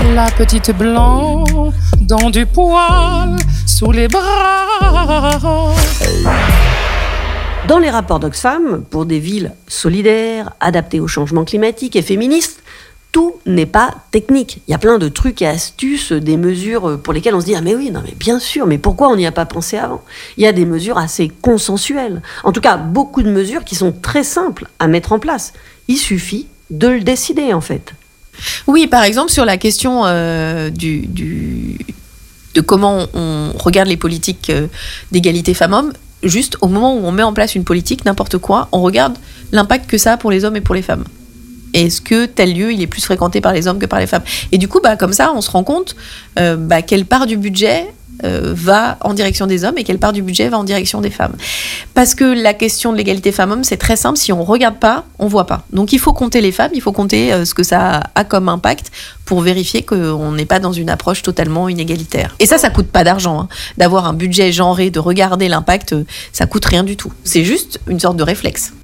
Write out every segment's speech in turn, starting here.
La petite blanc dans du poil sous les bras. Dans les rapports d'Oxfam, pour des villes solidaires, adaptées au changement climatique et féministes, tout n'est pas technique. Il y a plein de trucs et astuces, des mesures pour lesquelles on se dit « Ah mais oui, non mais bien sûr, mais pourquoi on n'y a pas pensé avant ?» Il y a des mesures assez consensuelles. En tout cas, beaucoup de mesures qui sont très simples à mettre en place. Il suffit de le décider en fait. Oui, par exemple, sur la question de comment on regarde les politiques d'égalité femmes-hommes, juste au moment où on met en place une politique, n'importe quoi, on regarde l'impact que ça a pour les hommes et pour les femmes. Est-ce que tel lieu, il est plus fréquenté par les hommes que par les femmes ? Et du coup, comme ça, on se rend compte quelle part du budget va en direction des hommes et quelle part du budget va en direction des femmes. Parce que la question de l'égalité femmes-hommes, c'est très simple. Si on ne regarde pas, on ne voit pas. Donc, il faut compter les femmes, il faut compter ce que ça a comme impact pour vérifier qu'on n'est pas dans une approche totalement inégalitaire. Et ça ne coûte pas d'argent. Hein. D'avoir un budget genré, de regarder l'impact, ça ne coûte rien du tout. C'est juste une sorte de réflexe.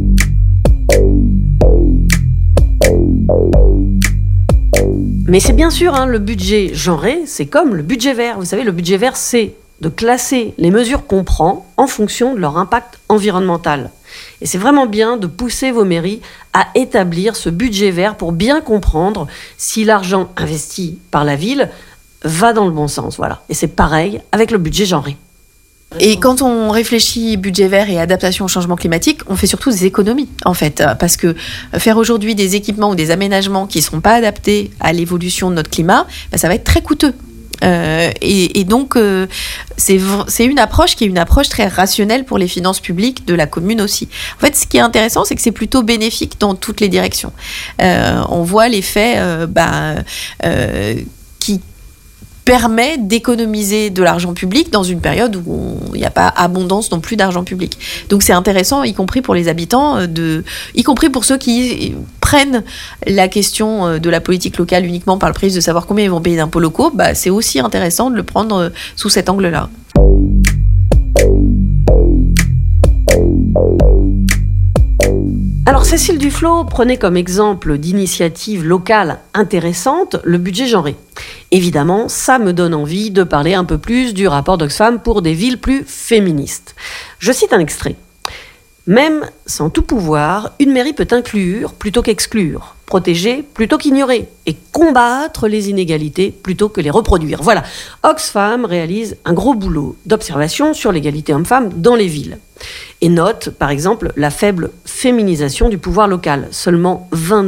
Mais c'est bien sûr, le budget genré, c'est comme le budget vert. Vous savez, le budget vert, c'est de classer les mesures qu'on prend en fonction de leur impact environnemental. Et c'est vraiment bien de pousser vos mairies à établir ce budget vert pour bien comprendre si l'argent investi par la ville va dans le bon sens. Voilà. Et c'est pareil avec le budget genré. Et quand on réfléchit budget vert et adaptation au changement climatique, on fait surtout des économies, en fait. Parce que faire aujourd'hui des équipements ou des aménagements qui ne seront pas adaptés à l'évolution de notre climat, ça va être très coûteux. Et donc, c'est une approche qui est une approche très rationnelle pour les finances publiques de la commune aussi. En fait, ce qui est intéressant, c'est que c'est plutôt bénéfique dans toutes les directions. On voit l'effet qui permet d'économiser de l'argent public dans une période où il n'y a pas abondance non plus d'argent public. Donc c'est intéressant, y compris pour les habitants, y compris pour ceux qui prennent la question de la politique locale uniquement par le prisme de savoir combien ils vont payer d'impôts locaux, c'est aussi intéressant de le prendre sous cet angle-là. Alors Cécile Duflot prenait comme exemple d'initiative locale intéressante le budget genré. Évidemment, ça me donne envie de parler un peu plus du rapport d'Oxfam pour des villes plus féministes. Je cite un extrait. « Même sans tout pouvoir, une mairie peut inclure plutôt qu'exclure, protéger plutôt qu'ignorer et combattre les inégalités plutôt que les reproduire. » Voilà, Oxfam réalise un gros boulot d'observation sur l'égalité homme-femme dans les villes. Et note, par exemple, la faible féminisation du pouvoir local. Seulement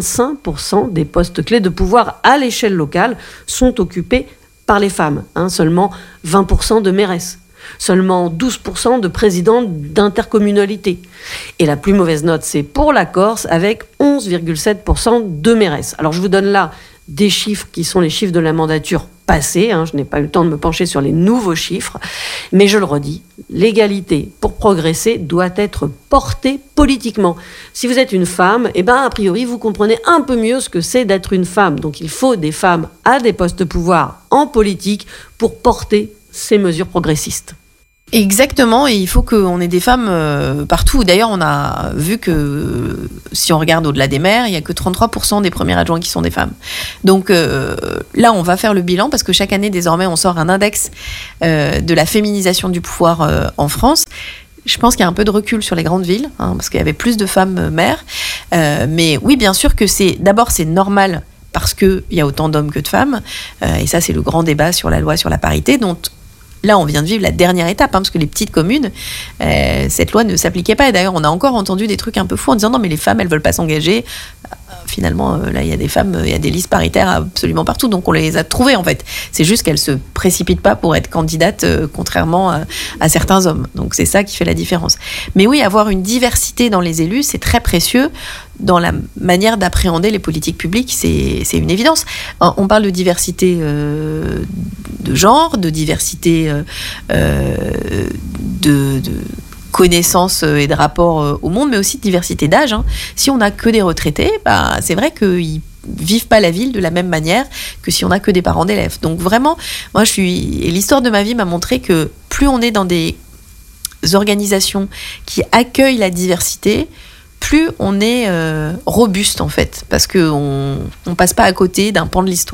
25% des postes clés de pouvoir à l'échelle locale sont occupés par les femmes. Seulement 20% de mairesses. Seulement 12% de présidents d'intercommunalités. Et la plus mauvaise note, c'est pour la Corse, avec 11,7% de mairesses. Alors je vous donne là des chiffres qui sont les chiffres de la mandature passée. Je n'ai pas eu le temps de me pencher sur les nouveaux chiffres. Mais je le redis, l'égalité, pour progresser, doit être portée politiquement. Si vous êtes une femme, a priori, vous comprenez un peu mieux ce que c'est d'être une femme. Donc il faut des femmes à des postes de pouvoir en politique pour porter ces mesures progressistes. Exactement, et il faut qu'on ait des femmes partout. D'ailleurs, on a vu que si on regarde au-delà des maires, il n'y a que 33% des premiers adjoints qui sont des femmes. Donc là, on va faire le bilan parce que chaque année, désormais, on sort un index de la féminisation du pouvoir en France. Je pense qu'il y a un peu de recul sur les grandes villes, parce qu'il y avait plus de femmes maires. Mais oui, bien sûr que c'est normal parce qu'il y a autant d'hommes que de femmes. Et ça, c'est le grand débat sur la loi sur la parité, dont là, on vient de vivre la dernière étape, parce que les petites communes, cette loi ne s'appliquait pas. Et d'ailleurs, on a encore entendu des trucs un peu fous en disant « Non, mais les femmes, elles ne veulent pas s'engager. » Finalement, là, il y a des femmes, il y a des listes paritaires absolument partout. Donc, on les a trouvées, en fait. C'est juste qu'elles ne se précipitent pas pour être candidates, contrairement à certains hommes. Donc, c'est ça qui fait la différence. Mais oui, avoir une diversité dans les élus, c'est très précieux dans la manière d'appréhender les politiques publiques. C'est une évidence. On parle de diversité de genre, de diversité de connaissances et de rapport au monde, mais aussi de diversité d'âge. Si on n'a que des retraités, c'est vrai qu'ils vivent pas la ville de la même manière que si on n'a que des parents d'élèves. Donc vraiment, l'histoire de ma vie m'a montré que plus on est dans des organisations qui accueillent la diversité, plus on est robuste en fait, parce qu'on passe pas à côté d'un pan de l'histoire.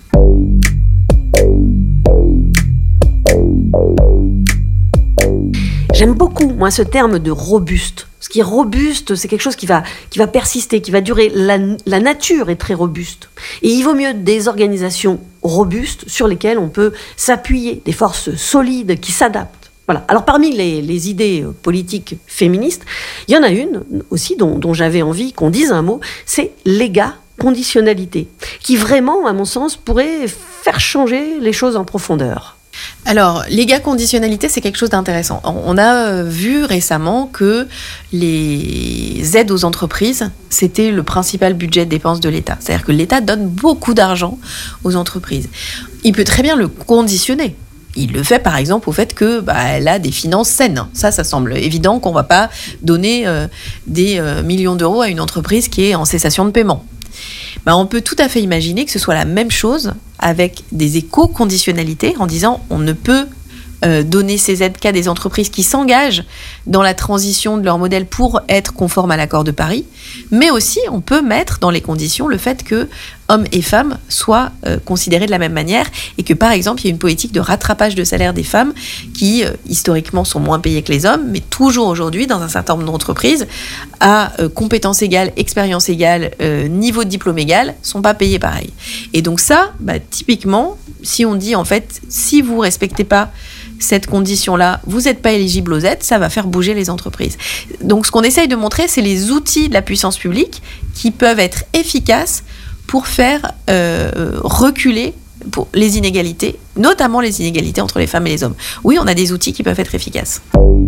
J'aime beaucoup, moi, ce terme de robuste. Ce qui est robuste, c'est quelque chose qui va persister, qui va durer. La nature est très robuste. Et il vaut mieux des organisations robustes sur lesquelles on peut s'appuyer, des forces solides qui s'adaptent. Voilà. Alors, parmi les idées politiques féministes, il y en a une aussi dont j'avais envie qu'on dise un mot, c'est l'égaconditionnalité, qui vraiment, à mon sens, pourrait faire changer les choses en profondeur. Alors, l'égaconditionnalité, c'est quelque chose d'intéressant. On a vu récemment que les aides aux entreprises, c'était le principal budget de dépenses de l'État. C'est-à-dire que l'État donne beaucoup d'argent aux entreprises. Il peut très bien le conditionner. Il le fait par exemple au fait que elle a des finances saines. Ça semble évident qu'on ne va pas donner des millions d'euros à une entreprise qui est en cessation de paiement. On peut tout à fait imaginer que ce soit la même chose avec des éco-conditionnalités en disant on ne peut donner ces aides qu'à des entreprises qui s'engagent dans la transition de leur modèle pour être conformes à l'accord de Paris, mais aussi on peut mettre dans les conditions le fait que hommes et femmes soient considérés de la même manière et que par exemple il y a une politique de rattrapage de salaire des femmes qui historiquement sont moins payées que les hommes, mais toujours aujourd'hui dans un certain nombre d'entreprises à compétences égales, expérience égale, niveau de diplôme égal, sont pas payées pareil. Et donc ça, typiquement, si on dit en fait si vous respectez pas cette condition-là, vous n'êtes pas éligible aux aides, ça va faire bouger les entreprises. Donc ce qu'on essaye de montrer, c'est les outils de la puissance publique qui peuvent être efficaces pour faire reculer pour les inégalités, notamment les inégalités entre les femmes et les hommes. Oui, on a des outils qui peuvent être efficaces.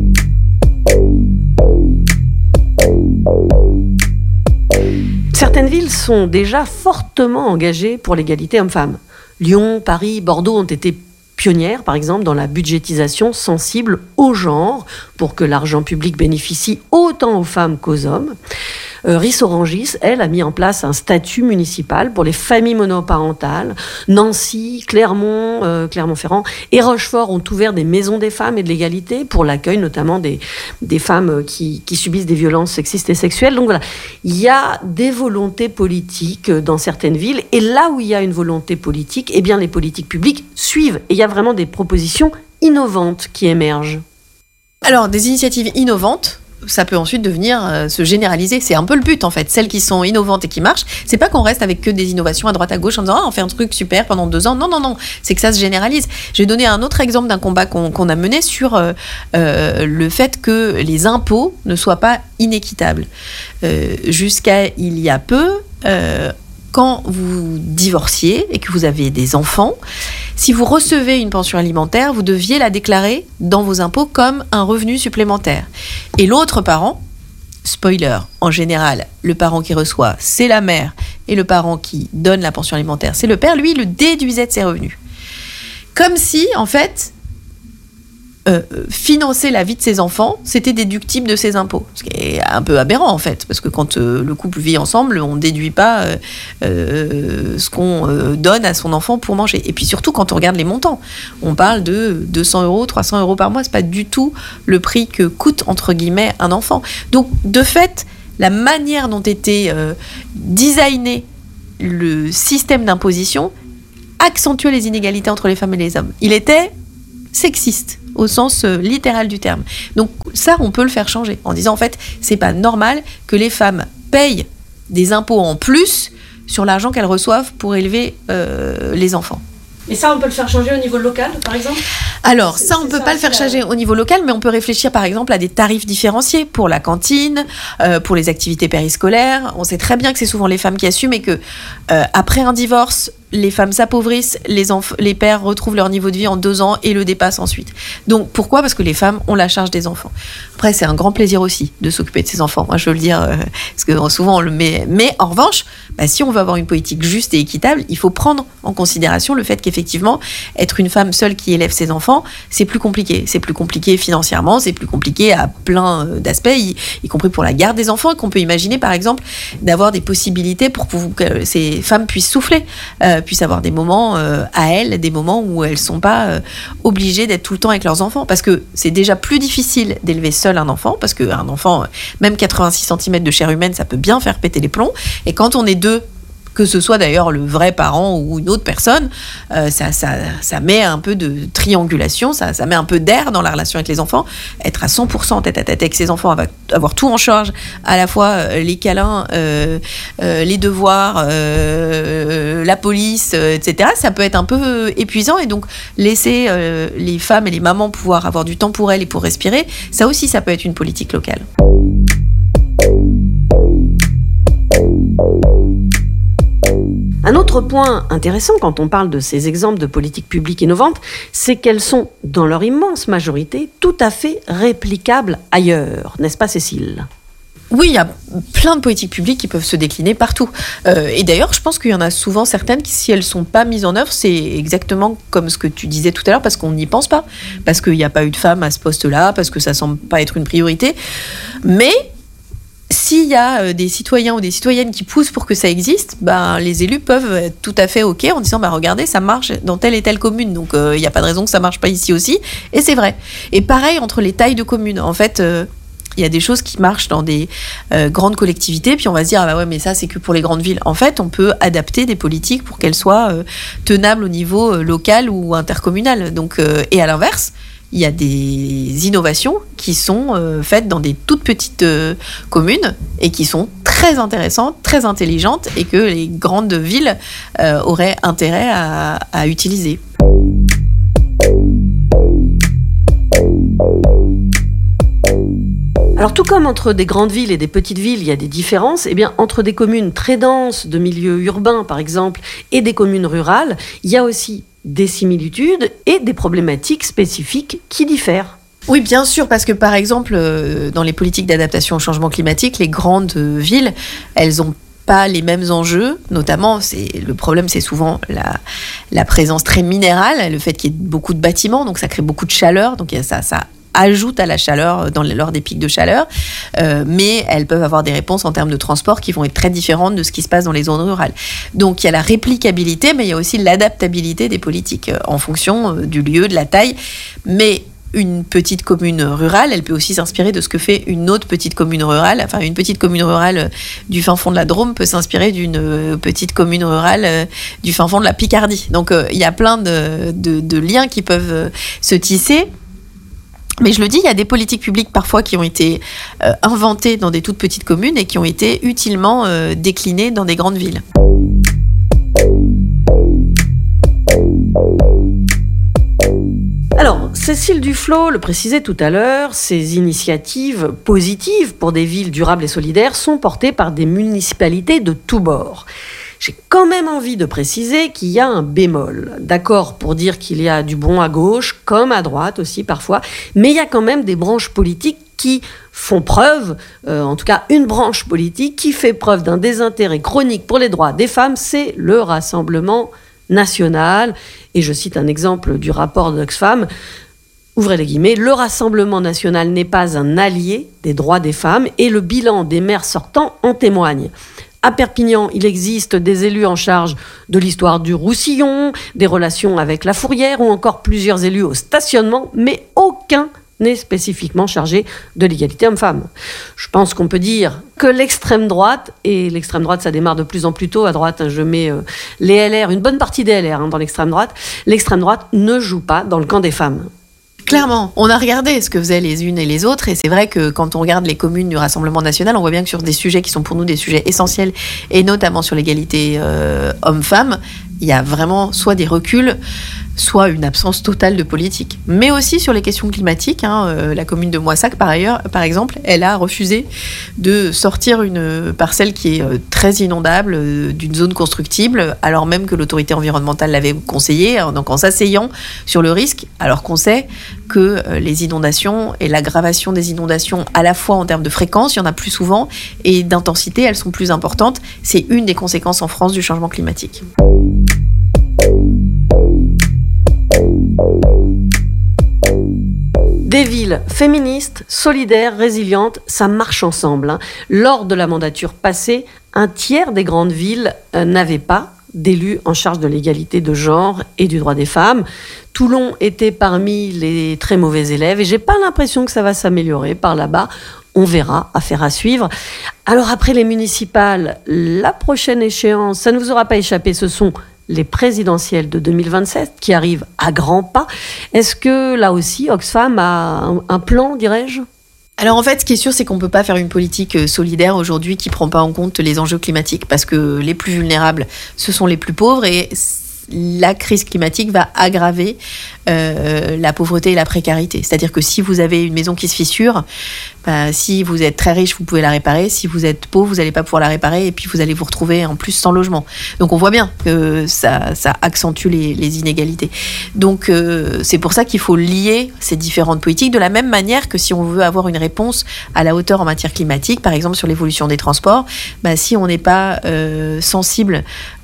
Certaines villes sont déjà fortement engagées pour l'égalité homme-femme. Lyon, Paris, Bordeaux ont été pionnière, par exemple, dans la budgétisation sensible au genre pour que l'argent public bénéficie autant aux femmes qu'aux hommes. Ris-Orangis, elle, a mis en place un statut municipal pour les familles monoparentales. Nancy, Clermont, Clermont-Ferrand et Rochefort ont ouvert des maisons des femmes et de l'égalité pour l'accueil notamment des femmes qui subissent des violences sexistes et sexuelles. Donc voilà, il y a des volontés politiques dans certaines villes et là où il y a une volonté politique, eh bien les politiques publiques suivent et il y a vraiment des propositions innovantes qui émergent. Alors, des initiatives innovantes, ça peut ensuite devenir se généraliser. C'est un peu le but en fait. Celles qui sont innovantes et qui marchent, c'est pas qu'on reste avec que des innovations à droite à gauche en disant on fait un truc super pendant 2 ans. Non. C'est que ça se généralise. Je vais donner un autre exemple d'un combat qu'on a mené sur le fait que les impôts ne soient pas inéquitables. Jusqu'à il y a peu, quand vous divorciez et que vous avez des enfants, si vous recevez une pension alimentaire, vous deviez la déclarer dans vos impôts comme un revenu supplémentaire. Et l'autre parent, spoiler, en général, le parent qui reçoit, c'est la mère, et le parent qui donne la pension alimentaire, c'est le père, lui, il le déduisait de ses revenus. Comme si, en fait, financer la vie de ses enfants, c'était déductible de ses impôts. Ce qui est un peu aberrant, en fait, parce que quand le couple vit ensemble, on ne déduit pas ce qu'on donne à son enfant pour manger. Et puis surtout, quand on regarde les montants, on parle de 200 €, 300 € par mois, c'est pas du tout le prix que coûte, entre guillemets, un enfant. Donc, de fait, la manière dont était designé le système d'imposition accentuait les inégalités entre les femmes et les hommes. Il était sexiste au sens littéral du terme. Donc ça, on peut le faire changer en disant en fait, c'est pas normal que les femmes payent des impôts en plus sur l'argent qu'elles reçoivent pour élever les enfants. Et ça, on peut le faire changer au niveau local, par exemple ? Alors, ça, on ne peut pas le faire changer au niveau local, mais on peut réfléchir, par exemple, à des tarifs différenciés pour la cantine, pour les activités périscolaires. On sait très bien que c'est souvent les femmes qui assument et que, après un divorce, les femmes s'appauvrissent, les pères retrouvent leur niveau de vie en 2 ans et le dépassent ensuite. Donc, pourquoi ? Parce que les femmes ont la charge des enfants. Après, c'est un grand plaisir aussi de s'occuper de ses enfants. Moi, je veux le dire, parce que souvent, on le met... Mais en revanche, si on veut avoir une politique juste et équitable, il faut prendre en considération le fait qu'effectivement, être une femme seule qui élève ses enfants, c'est plus compliqué. C'est plus compliqué financièrement, c'est plus compliqué à plein d'aspects, y compris pour la garde des enfants, et qu'on peut imaginer, par exemple, d'avoir des possibilités pour que ces femmes puissent souffler, puissent avoir des moments à elles, des moments où elles ne sont pas obligées d'être tout le temps avec leurs enfants. Parce que c'est déjà plus difficile d'élever seul un enfant, parce qu'un enfant, même 86 cm de chair humaine, ça peut bien faire péter les plombs. Et quand on est 2, que ce soit d'ailleurs le vrai parent ou une autre personne, ça met un peu de triangulation, ça met un peu d'air dans la relation avec les enfants. Être à 100% tête à tête avec ses enfants, avoir tout en charge, à la fois les câlins, les devoirs, la police, etc. Ça peut être un peu épuisant, et donc laisser les femmes et les mamans pouvoir avoir du temps pour elles et pour respirer, ça aussi, ça peut être une politique locale. Un autre point intéressant quand on parle de ces exemples de politiques publiques innovantes, c'est qu'elles sont, dans leur immense majorité, tout à fait réplicables ailleurs. N'est-ce pas, Cécile ? Oui, il y a plein de politiques publiques qui peuvent se décliner partout. Et d'ailleurs, je pense qu'il y en a souvent certaines qui, si elles ne sont pas mises en œuvre, c'est exactement comme ce que tu disais tout à l'heure, parce qu'on n'y pense pas, parce qu'il n'y a pas eu de femmes à ce poste-là, parce que ça ne semble pas être une priorité. Mais s'il y a des citoyens ou des citoyennes qui poussent pour que ça existe, les élus peuvent être tout à fait OK en disant regardez, ça marche dans telle et telle commune, donc il n'y a pas de raison que ça ne marche pas ici aussi. Et c'est vrai. Et pareil entre les tailles de communes. En fait, il y a des choses qui marchent dans des grandes collectivités, puis on va se dire ouais, mais ça c'est que pour les grandes villes. En fait, on peut adapter des politiques pour qu'elles soient tenables au niveau local ou intercommunal. Donc, et à l'inverse, il y a des innovations qui sont faites dans des toutes petites communes et qui sont très intéressantes, très intelligentes, et que les grandes villes auraient intérêt à utiliser. Alors tout comme entre des grandes villes et des petites villes, il y a des différences, eh bien entre des communes très denses de milieux urbains par exemple et des communes rurales, il y a aussi des similitudes et des problématiques spécifiques qui diffèrent. Oui, bien sûr, parce que par exemple, dans les politiques d'adaptation au changement climatique, les grandes villes, elles ont pas les mêmes enjeux, notamment, le problème, c'est souvent la présence très minérale, le fait qu'il y ait beaucoup de bâtiments, donc ça crée beaucoup de chaleur, donc ça ajoute à la chaleur lors des pics de chaleur, mais elles peuvent avoir des réponses en termes de transport qui vont être très différentes de ce qui se passe dans les zones rurales. Donc il y a la réplicabilité, mais il y a aussi l'adaptabilité des politiques en fonction du lieu, de la taille, mais une petite commune rurale, elle peut aussi s'inspirer de ce que fait une autre petite commune rurale. Enfin, une petite commune rurale du fin fond de la Drôme peut s'inspirer d'une petite commune rurale du fin fond de la Picardie. Donc, il y a plein de liens qui peuvent se tisser. Mais je le dis, il y a des politiques publiques parfois qui ont été inventées dans des toutes petites communes et qui ont été utilement déclinées dans des grandes villes. Alors, Cécile Duflot le précisait tout à l'heure, ces initiatives positives pour des villes durables et solidaires sont portées par des municipalités de tous bords. J'ai quand même envie de préciser qu'il y a un bémol. D'accord pour dire qu'il y a du bon à gauche, comme à droite aussi parfois, mais il y a quand même des branches politiques qui font preuve, en tout cas une branche politique qui fait preuve d'un désintérêt chronique pour les droits des femmes, c'est le Rassemblement national. Et je cite un exemple du rapport d'Oxfam, ouvrez les guillemets, le Rassemblement national n'est pas un allié des droits des femmes et le bilan des maires sortants en témoigne. À Perpignan, il existe des élus en charge de l'histoire du Roussillon, des relations avec la Fourrière ou encore plusieurs élus au stationnement, mais aucun n'est spécifiquement chargé de l'égalité homme-femme. Je pense qu'on peut dire que l'extrême droite, et l'extrême droite ça démarre de plus en plus tôt à droite, je mets les LR, une bonne partie des LR dans l'extrême droite ne joue pas dans le camp des femmes. Clairement, on a regardé ce que faisaient les unes et les autres, et c'est vrai que quand on regarde les communes du Rassemblement national, on voit bien que sur des sujets qui sont pour nous des sujets essentiels, et notamment sur l'égalité homme-femme, il y a vraiment soit des reculs, soit une absence totale de politique. Mais aussi sur les questions climatiques, la commune de Moissac, par exemple, elle a refusé de sortir une parcelle qui est très inondable d'une zone constructible, alors même que l'autorité environnementale l'avait conseillé, donc en s'asseyant sur le risque, alors qu'on sait que les inondations et l'aggravation des inondations, à la fois en termes de fréquence, il y en a plus souvent, et d'intensité, elles sont plus importantes. C'est une des conséquences en France du changement climatique. Des villes féministes, solidaires, résilientes, ça marche ensemble. Lors de la mandature passée, un tiers des grandes villes n'avaient pas d'élus en charge de l'égalité de genre et du droit des femmes. Toulon était parmi les très mauvais élèves et j'ai pas l'impression que ça va s'améliorer par là-bas. On verra, affaire à suivre. Alors après les municipales, la prochaine échéance, ça ne vous aura pas échappé, ce sont les présidentielles de 2027 qui arrivent à grands pas. Est-ce que là aussi, Oxfam a un plan, dirais-je ? Alors en fait, ce qui est sûr, c'est qu'on ne peut pas faire une politique solidaire aujourd'hui qui ne prend pas en compte les enjeux climatiques, parce que les plus vulnérables, ce sont les plus pauvres, et la crise climatique va aggraver la pauvreté et la précarité. C'est-à-dire que si vous avez une maison qui se fissure, si vous êtes très riche, vous pouvez la réparer. Si vous êtes pauvre, vous n'allez pas pouvoir la réparer, et puis vous allez vous retrouver en plus sans logement. Donc on voit bien que ça accentue les inégalités. Donc c'est pour ça qu'il faut lier ces différentes politiques, de la même manière que si on veut avoir une réponse à la hauteur en matière climatique, par exemple sur l'évolution des transports, si on n'est pas sensible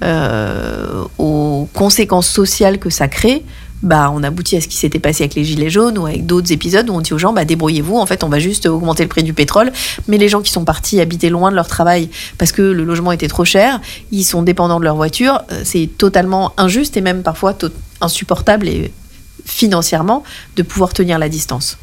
aux conséquences sociales que ça crée, on aboutit à ce qui s'était passé avec les Gilets jaunes ou avec d'autres épisodes où on dit aux gens débrouillez-vous, en fait on va juste augmenter le prix du pétrole, mais les gens qui sont partis habiter loin de leur travail parce que le logement était trop cher, ils sont dépendants de leur voiture, c'est totalement injuste et même parfois insupportable et financièrement de pouvoir tenir la distance.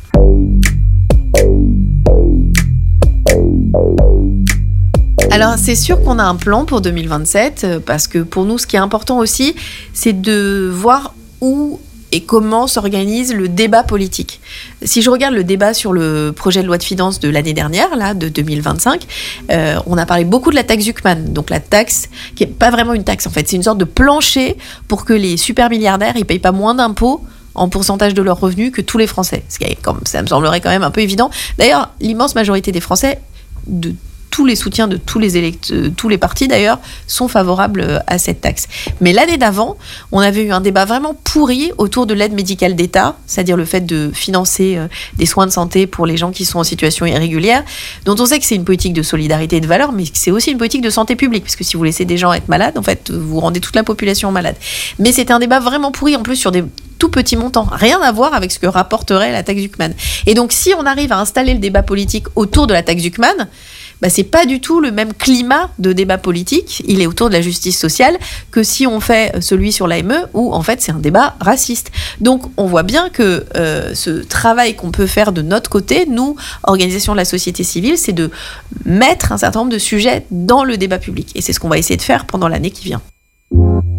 Alors c'est sûr qu'on a un plan pour 2027 parce que pour nous ce qui est important aussi c'est de voir où et comment s'organise le débat politique. Si je regarde le débat sur le projet de loi de finances de l'année dernière, là, de 2025, on a parlé beaucoup de la taxe Zuckman. Donc la taxe, qui n'est pas vraiment une taxe en fait, c'est une sorte de plancher pour que les super milliardaires ne payent pas moins d'impôts en pourcentage de leurs revenus que tous les Français. Ça me semblerait quand même un peu évident. D'ailleurs, l'immense majorité des Français, de tous les soutiens de tous les partis d'ailleurs sont favorables à cette taxe. Mais l'année d'avant, on avait eu un débat vraiment pourri autour de l'aide médicale d'État, c'est-à-dire le fait de financer des soins de santé pour les gens qui sont en situation irrégulière, dont on sait que c'est une politique de solidarité et de valeur, mais c'est aussi une politique de santé publique, parce que si vous laissez des gens être malades, en fait, vous rendez toute la population malade. Mais c'était un débat vraiment pourri, en plus sur des tout petits montants, rien à voir avec ce que rapporterait la taxe Zuckman. Et donc, si on arrive à installer le débat politique autour de la taxe Zuckman, c'est pas du tout le même climat de débat politique, il est autour de la justice sociale, que si on fait celui sur l'AME, où en fait c'est un débat raciste. Donc on voit bien que ce travail qu'on peut faire de notre côté, nous, organisation de la société civile, c'est de mettre un certain nombre de sujets dans le débat public. Et c'est ce qu'on va essayer de faire pendant l'année qui vient.